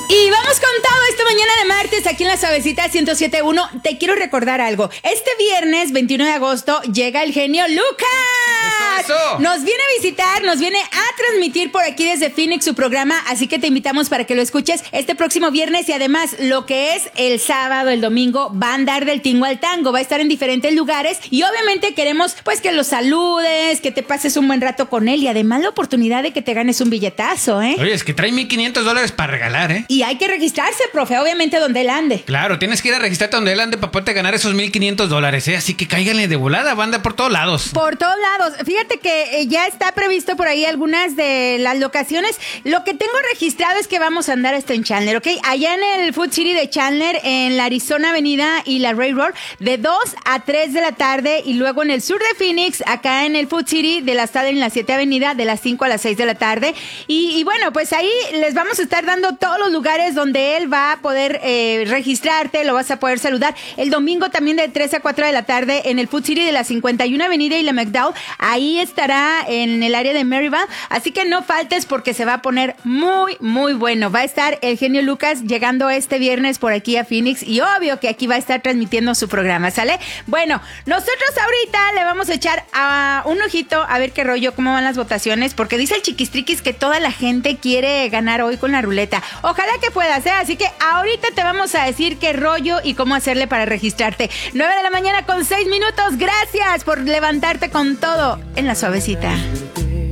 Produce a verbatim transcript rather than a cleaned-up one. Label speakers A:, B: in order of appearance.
A: Y vamos con todo esta mañana de martes aquí en la Suavecita ciento siete punto uno. Te quiero recordar algo. Este viernes veintiuno de agosto llega el genio Lucas.
B: Eso, eso.
A: Nos viene a visitar, nos viene a transmitir por aquí desde Phoenix su programa, así que te invitamos para que lo escuches este próximo viernes y además lo que es el sábado, el domingo, va a andar del tingo al tango, va a estar en diferentes lugares y obviamente queremos pues que lo saludes, que te pases un buen rato con él y además la oportunidad de que te ganes un billetazo, ¿eh?
B: Oye, es que trae mil quinientos dólares para regalar, ¿eh?
A: Y hay que registrarse, profe, obviamente donde él ande.
B: Claro, tienes que ir a registrarte donde él ande para poderte ganar esos mil quinientos dólares, ¿eh? Así que cáiganle de volada, banda, por todos lados.
A: Por todos lados. Fíjate que eh, ya está previsto por ahí algunas de las locaciones. Lo que tengo registrado es que vamos a andar esto en Chandler, ¿ok? Allá en el Food City de Chandler, en la Arizona Avenida y la Railroad, de dos a tres de la tarde. Y luego en el sur de Phoenix, acá en el Food City de la Stade en la siete Avenida, de las cinco a las seis de la tarde. Y, y bueno, pues ahí les vamos a estar dando todos los lugares donde él va a poder eh, registrarte, lo vas a poder saludar. El domingo también de tres a cuatro de la tarde en el Food City de la cincuenta y una Avenida y la McDowell. Ahí estará en el área de Maryville. Así que no faltes porque se va a poner muy, muy bueno. Va a estar el genio Lucas llegando este viernes por aquí a Phoenix y obvio que aquí va a estar transmitiendo su programa, ¿sale? Bueno, nosotros ahorita le vamos a echar a un ojito a ver qué rollo, cómo van las votaciones, porque dice el Chiquistriquis que toda la gente quiere ganar hoy con la ruleta. Ojalá que puedas, ¿eh? Así que ahorita te vamos a decir qué rollo y cómo hacerle para registrarte. nueve de la mañana con seis minutos. Gracias por levantarte con todo en la Suavecita.